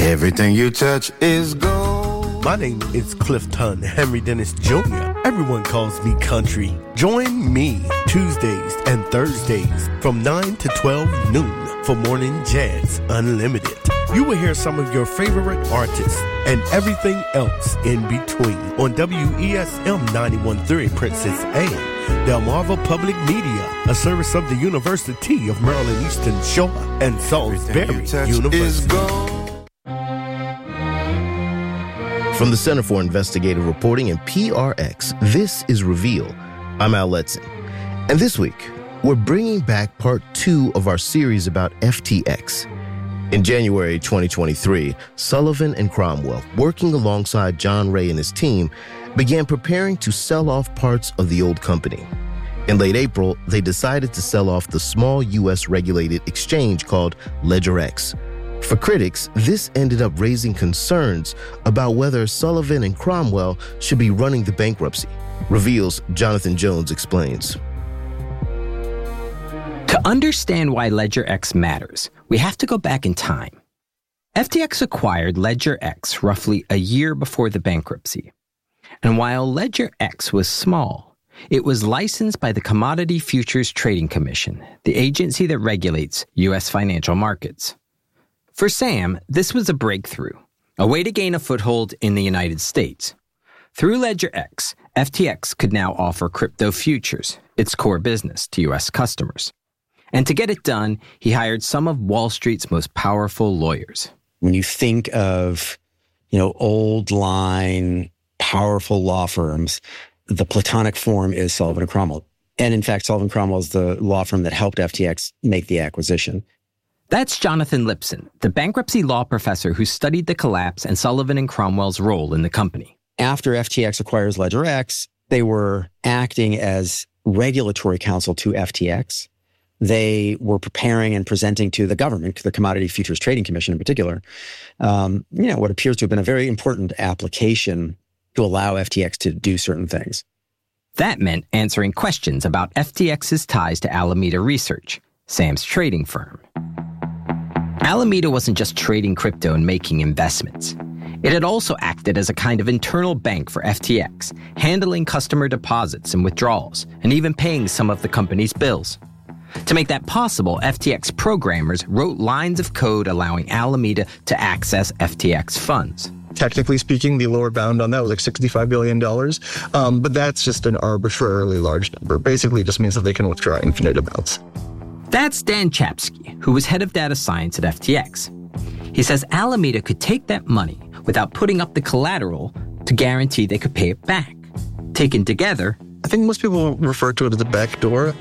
Everything you touch is gold. My name is Clifton Henry Dennis Jr. Everyone calls me Country. Join me Tuesdays and Thursdays from 9 to 12 noon for Morning Jazz Unlimited. You will hear some of your favorite artists and everything else in between on WESM 91.3 Princess Anne, Delmarva Public Media, a service of the University of Maryland Eastern Shore and Salisbury University. From the Center for Investigative Reporting and PRX, this is Reveal. I'm Al Letson. And this week, we're bringing back part 2 of our series about FTX. In January 2023, Sullivan and Cromwell, working alongside John Ray and his team, began preparing to sell off parts of the old company. In late April, they decided to sell off the small U.S.-regulated exchange called LedgerX. For critics, this ended up raising concerns about whether Sullivan and Cromwell should be running the bankruptcy. Reveal's Jonathan Jones explains. To understand why LedgerX matters, we have to go back in time. FTX acquired LedgerX roughly a year before the bankruptcy. And while LedgerX was small, it was licensed by the Commodity Futures Trading Commission, the agency that regulates U.S. financial markets. For Sam, this was a breakthrough, a way to gain a foothold in the United States. Through LedgerX, FTX could now offer crypto futures, its core business, to U.S. customers. And to get it done, he hired some of Wall Street's most powerful lawyers. When you think of, old line, powerful law firms, the platonic form is Sullivan & Cromwell. And in fact, Sullivan & Cromwell is the law firm that helped FTX make the acquisition. That's Jonathan Lipson, the bankruptcy law professor who studied the collapse and Sullivan & Cromwell's role in the company. After FTX acquires LedgerX, they were acting as regulatory counsel to FTX. They were preparing and presenting to the government, the Commodity Futures Trading Commission in particular, what appears to have been a very important application to allow FTX to do certain things. That meant answering questions about FTX's ties to Alameda Research, Sam's trading firm. Alameda wasn't just trading crypto and making investments. It had also acted as a kind of internal bank for FTX, handling customer deposits and withdrawals, and even paying some of the company's bills. To make that possible, FTX programmers wrote lines of code allowing Alameda to access FTX funds. Technically speaking, the lower bound on that was like $65 billion, but that's just an arbitrarily large number. Basically, it just means that they can withdraw infinite amounts. That's Dan Chapsky, who was head of data science at FTX. He says Alameda could take that money without putting up the collateral to guarantee they could pay it back. Taken together, I think most people refer to it as the back door.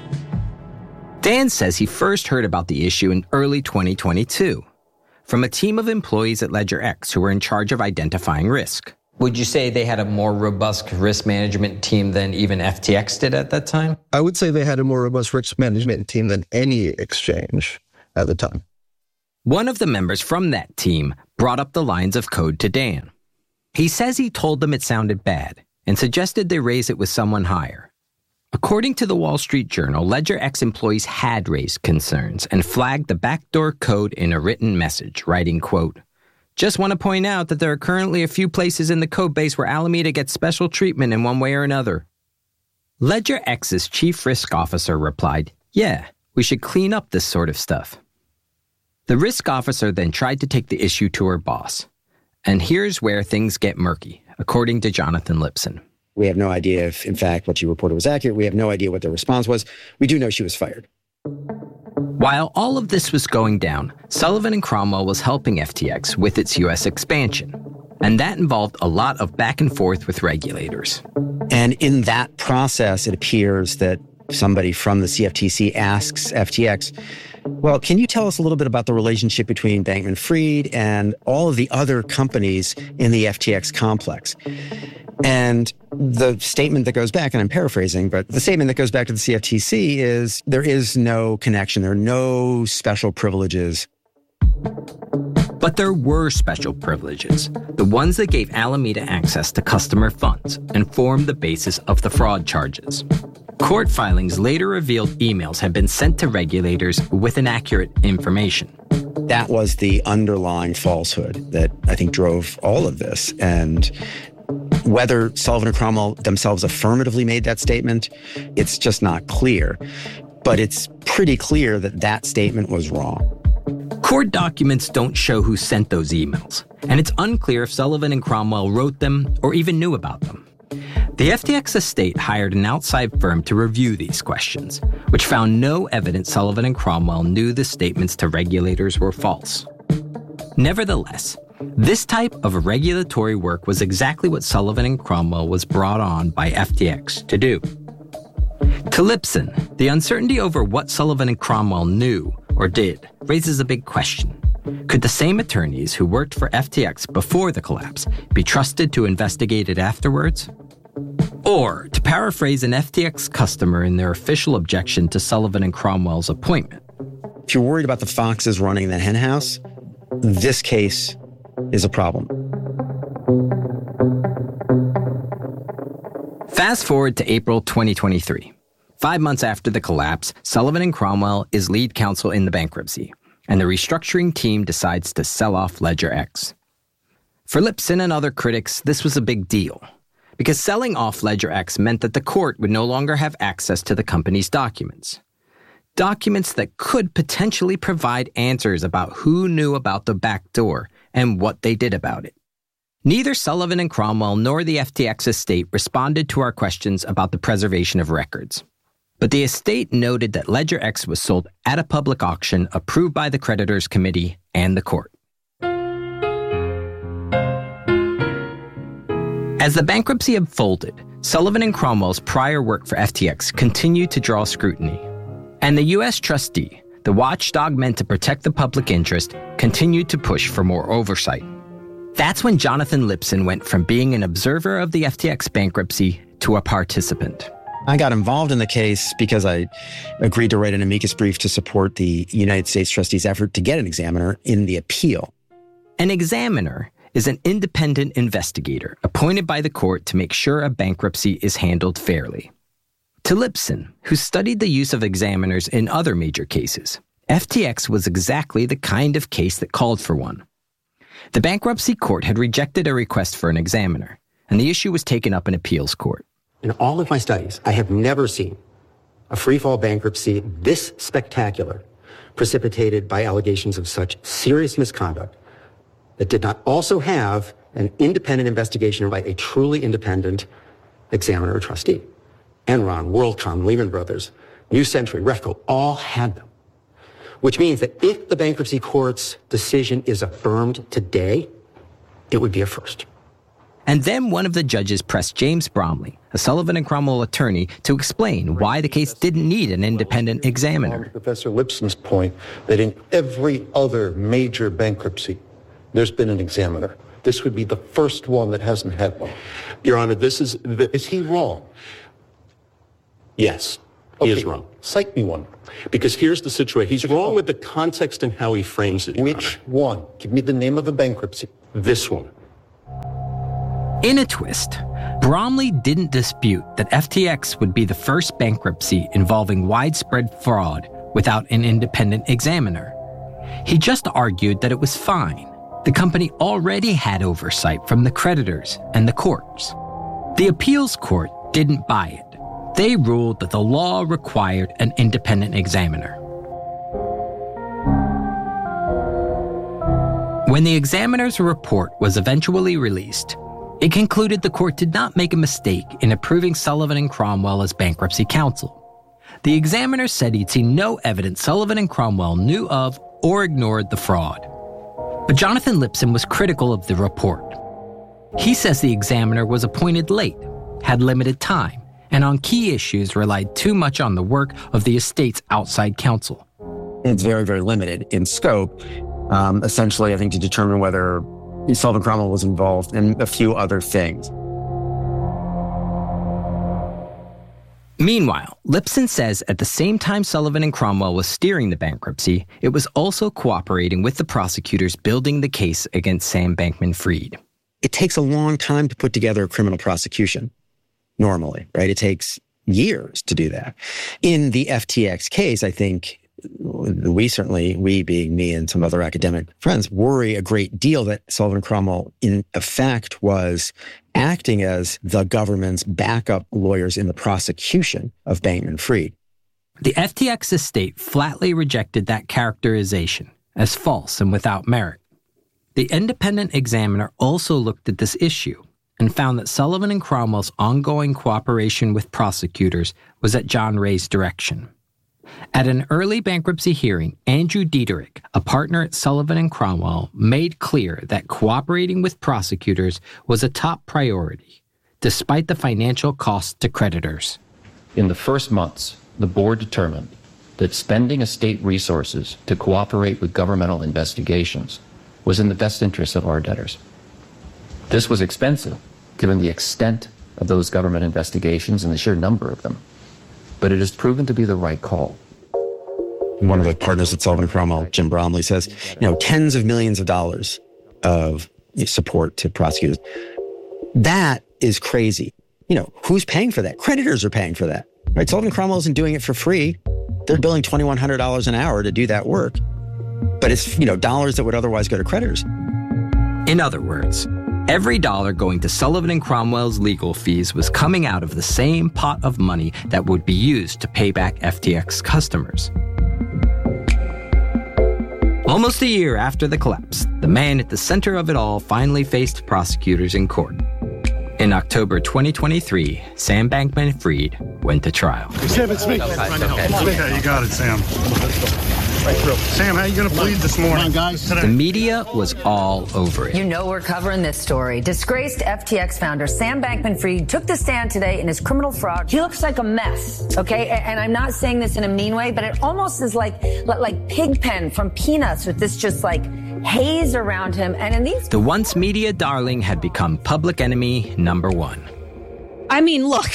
Dan says he first heard about the issue in early 2022 from a team of employees at LedgerX who were in charge of identifying risk. Would you say they had a more robust risk management team than even FTX did at that time? I would say they had a more robust risk management team than any exchange at the time. One of the members from that team brought up the lines of code to Dan. He says he told them it sounded bad and suggested they raise it with someone higher. According to the Wall Street Journal, LedgerX employees had raised concerns and flagged the backdoor code in a written message, writing, quote, "Just want to point out that there are currently a few places in the code base where Alameda gets special treatment in one way or another." LedgerX's chief risk officer replied, "Yeah, we should clean up this sort of stuff." The risk officer then tried to take the issue to her boss. And here's where things get murky, according to Jonathan Lipson. We have no idea if, in fact, what she reported was accurate. We have no idea what the response was. We do know she was fired. While all of this was going down, Sullivan & Cromwell was helping FTX with its U.S. expansion. And that involved a lot of back and forth with regulators. And in that process, it appears that somebody from the CFTC asks FTX, well, can you tell us a little bit about the relationship between Bankman-Fried and all of the other companies in the FTX complex? And the statement that goes back, and I'm paraphrasing, but the statement that goes back to the CFTC is there is no connection. There are no special privileges. But there were special privileges, the ones that gave Alameda access to customer funds and formed the basis of the fraud charges. Court filings later revealed emails had been sent to regulators with inaccurate information. That was the underlying falsehood that I think drove all of this. And whether Sullivan and Cromwell themselves affirmatively made that statement, it's just not clear. But it's pretty clear that that statement was wrong. Court documents don't show who sent those emails, and it's unclear if Sullivan and Cromwell wrote them or even knew about them. The FTX estate hired an outside firm to review these questions, which found no evidence Sullivan and Cromwell knew the statements to regulators were false. Nevertheless, this type of regulatory work was exactly what Sullivan and Cromwell was brought on by FTX to do. To Lipson, the uncertainty over what Sullivan and Cromwell knew or did raises a big question. Could the same attorneys who worked for FTX before the collapse be trusted to investigate it afterwards? Or, to paraphrase an FTX customer in their official objection to Sullivan and Cromwell's appointment, if you're worried about the foxes running the henhouse, this case is a problem. Fast forward to April 2023. 5 months after the collapse, Sullivan and Cromwell is lead counsel in the bankruptcy, and the restructuring team decides to sell off LedgerX. For Lipson and other critics, this was a big deal, because selling off LedgerX meant that the court would no longer have access to the company's documents. Documents that could potentially provide answers about who knew about the back door and what they did about it. Neither Sullivan and Cromwell nor the FTX estate responded to our questions about the preservation of records. But the estate noted that LedgerX was sold at a public auction approved by the creditors committee and the court. As the bankruptcy unfolded, Sullivan and Cromwell's prior work for FTX continued to draw scrutiny. And the U.S. trustee, the watchdog meant to protect the public interest, continued to push for more oversight. That's when Jonathan Lipson went from being an observer of the FTX bankruptcy to a participant. I got involved in the case because I agreed to write an amicus brief to support the United States trustee's effort to get an examiner in the appeal. An examiner is an independent investigator appointed by the court to make sure a bankruptcy is handled fairly. To Lipson, who studied the use of examiners in other major cases, FTX was exactly the kind of case that called for one. The bankruptcy court had rejected a request for an examiner, and the issue was taken up in appeals court. In all of my studies, I have never seen a free-fall bankruptcy this spectacular, precipitated by allegations of such serious misconduct, that did not also have an independent investigation by a truly independent examiner or trustee. Enron, WorldCom, Lehman Brothers, New Century, Refco, all had them. Which means that if the bankruptcy court's decision is affirmed today, it would be a first. And then one of the judges pressed James Bromley, a Sullivan and Cromwell attorney, to explain why the case didn't need an independent examiner. Professor Lipson's point that in every other major bankruptcy, there's been an examiner. This would be the first one that hasn't had one. Your Honor, is he wrong? Yes, he is wrong. Cite me one. Because here's the situation. He's wrong with the context and how he frames it. Which one? Give me the name of a bankruptcy. This one. In a twist, Bromley didn't dispute that FTX would be the first bankruptcy involving widespread fraud without an independent examiner. He just argued that it was fine. The company already had oversight from the creditors and the courts. The appeals court didn't buy it. They ruled that the law required an independent examiner. When the examiner's report was eventually released, it concluded the court did not make a mistake in approving Sullivan and Cromwell as bankruptcy counsel. The examiner said he'd seen no evidence Sullivan and Cromwell knew of or ignored the fraud. But Jonathan Lipson was critical of the report. He says the examiner was appointed late, had limited time, and on key issues relied too much on the work of the estate's outside counsel. It's very, very limited in scope, essentially, I think, to determine whether Sullivan Cromwell was involved in a few other things. Meanwhile, Lipson says at the same time Sullivan and Cromwell was steering the bankruptcy, it was also cooperating with the prosecutors building the case against Sam Bankman-Fried. It takes a long time to put together a criminal prosecution, normally, right? It takes years to do that. In the FTX case, I think we being me and some other academic friends, worry a great deal that Sullivan Cromwell, in effect, was acting as the government's backup lawyers in the prosecution of Bankman-Fried. The FTX estate flatly rejected that characterization as false and without merit. The independent examiner also looked at this issue and found that Sullivan and Cromwell's ongoing cooperation with prosecutors was at John Ray's direction. At an early bankruptcy hearing, Andrew Dieterich, a partner at Sullivan and Cromwell, made clear that cooperating with prosecutors was a top priority, despite the financial cost to creditors. In the first months, the board determined that spending estate resources to cooperate with governmental investigations was in the best interest of our debtors. This was expensive, given the extent of those government investigations and the sheer number of them. But it has proven to be the right call. One of the partners at Sullivan Cromwell, Jim Bromley, says, tens of millions of dollars of support to prosecutors. That is crazy. Who's paying for that? Creditors are paying for that, right? Sullivan Cromwell isn't doing it for free. They're billing $2,100 an hour to do that work. But it's, dollars that would otherwise go to creditors. In other words, every dollar going to Sullivan and Cromwell's legal fees was coming out of the same pot of money that would be used to pay back FTX customers. Almost a year after the collapse, the man at the center of it all finally faced prosecutors in court. In October 2023, Sam Bankman-Fried went to trial. Sam, it's me. Okay, you got it, Sam. Sam, how are you going to plead this morning? Come on, guys. The media was all over it. We're covering this story. Disgraced FTX founder Sam Bankman-Fried took the stand today in his criminal fraud. He looks like a mess, okay? And I'm not saying this in a mean way, but it almost is like Pigpen from Peanuts with this just haze around him. And in these... The once media darling had become public enemy number one. I mean, look...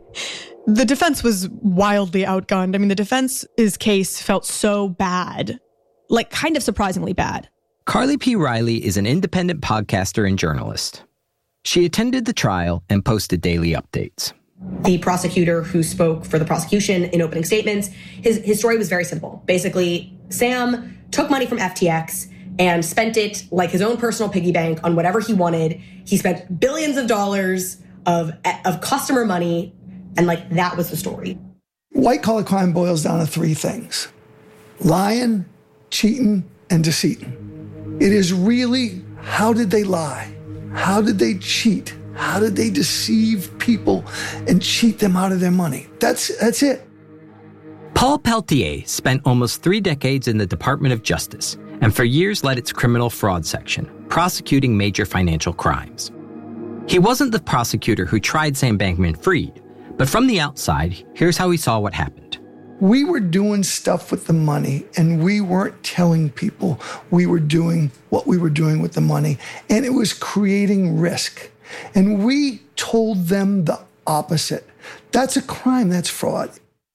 The defense was wildly outgunned. The defense's case felt so bad, kind of surprisingly bad. Carly P. Riley is an independent podcaster and journalist. She attended the trial and posted daily updates. The prosecutor who spoke for the prosecution in opening statements, his story was very simple. Basically, Sam took money from FTX and spent it like his own personal piggy bank on whatever he wanted. He spent billions of dollars of customer money. And that was the story. White-collar crime boils down to three things: lying, cheating, and deceiving. It is really, how did they lie? How did they cheat? How did they deceive people and cheat them out of their money? That's it. Paul Peltier spent almost 3 decades in the Department of Justice and for years led its criminal fraud section, prosecuting major financial crimes. He wasn't the prosecutor who tried Sam Bankman-Fried, but from the outside, here's how he saw what happened. We were doing stuff with the money, and we weren't telling people we were doing what we were doing with the money, and it was creating risk. And we told them the opposite. That's a crime, that's fraud.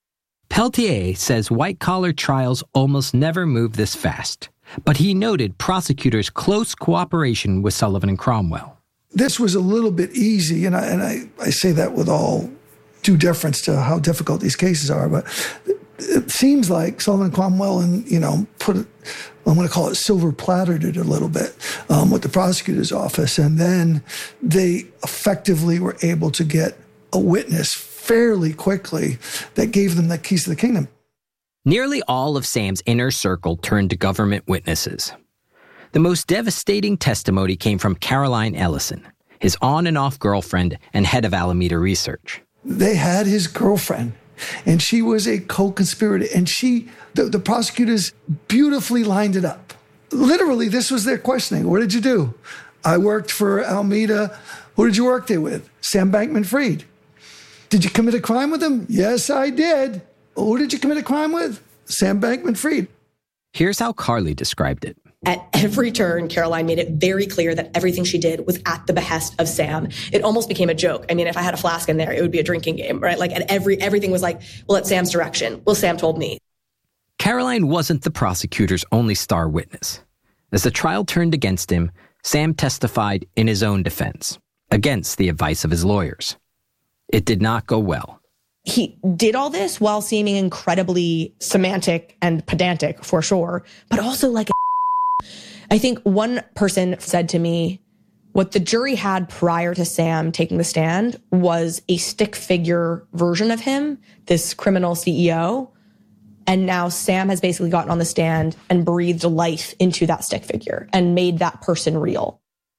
Peltier says white-collar trials almost never move this fast, but he noted prosecutors' close cooperation with Sullivan and Cromwell. This was a little bit easy, and I say that with all due deference to how difficult these cases are, but it seems like Sullivan and Cromwell put it, I'm going to call it silver plattered it a little bit with the prosecutor's office, and then they effectively were able to get a witness fairly quickly that gave them the keys to the kingdom. Nearly all of Sam's inner circle turned to government witnesses. The most devastating testimony came from Caroline Ellison, his on and off girlfriend and head of Alameda Research. They had his girlfriend, and she was a co-conspirator, and the prosecutors beautifully lined it up. Literally, this was their questioning. What did you do? I worked for Alameda. Who did you work there with? Sam Bankman-Fried. Did you commit a crime with him? Yes, I did. Who did you commit a crime with? Sam Bankman-Fried. Here's how Carly described it. At every turn, Caroline made it very clear that everything she did was at the behest of Sam. It almost became a joke. If I had a flask in there, it would be a drinking game, right? Everything was at Sam's direction. Well, Sam told me. Caroline wasn't the prosecutor's only star witness. As the trial turned against him, Sam testified in his own defense, against the advice of his lawyers. It did not go well. he did all this while seeming incredibly semantic and pedantic for sure, but also like I think one person said to me, what the jury had prior to Sam taking the stand was a stick figure version of him, this criminal CEO. And now Sam has basically gotten on the stand and breathed life into that stick figure and made that person real.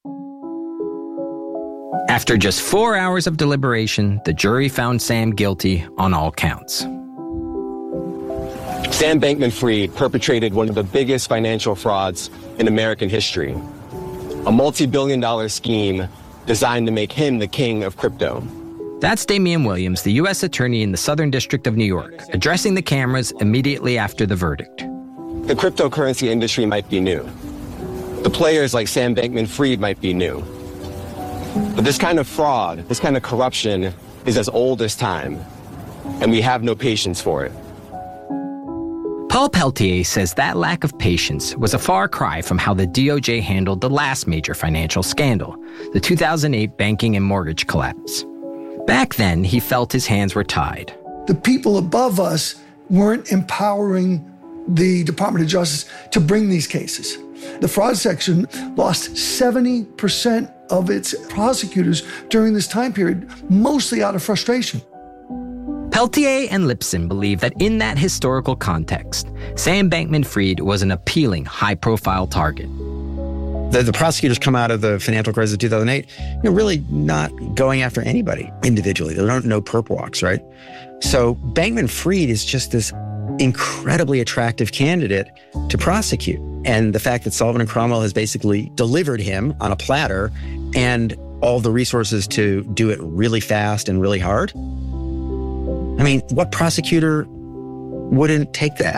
After just 4 hours of deliberation, the jury found Sam guilty on all counts. Sam Bankman-Fried perpetrated one of the biggest financial frauds in American history. A multi-billion-dollar scheme designed to make him the king of crypto. That's Damian Williams, the U.S. Attorney in the Southern District of New York, addressing the cameras immediately after the verdict. The cryptocurrency industry might be new. The players like Sam Bankman-Fried might be new. But this kind of fraud, this kind of corruption is as old as time, and we have no patience for it. Paul Peltier says that lack of patience was a far cry from how the DOJ handled the last major financial scandal, the 2008 banking and mortgage collapse. Back then, he felt his hands were tied. The people above us weren't empowering the Department of Justice to bring these cases. The fraud section lost 70% of its prosecutors during this time period, mostly out of frustration. Peltier and Lipson believe that in that historical context, Sam Bankman-Fried was an appealing, high-profile target. The prosecutors come out of the financial crisis of 2008, really not going after anybody individually. There are no perp walks, right? So Bankman-Fried is just this incredibly attractive candidate to prosecute. And the fact that Sullivan and Cromwell has basically delivered him on a platter and all the resources to do it really fast and really hard. I mean, what prosecutor wouldn't take that?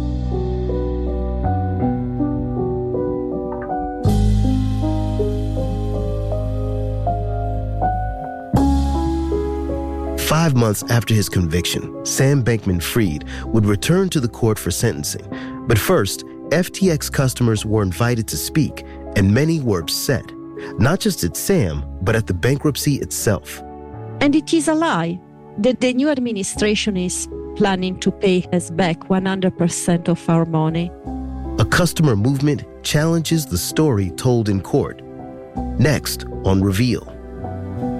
Five months after his conviction, Sam Bankman-Fried would return to the court for sentencing. But first, FTX customers were invited to speak, and many were upset, not just at Sam, but at the bankruptcy itself. And it is a lie that the new administration is planning to pay us back 100% of our money. A customer movement challenges the story told in court. Next on Reveal.